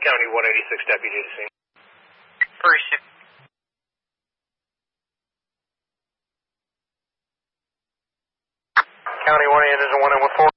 County 186 deputy to scene. Appreciate it. County 1 engine 1 and 4.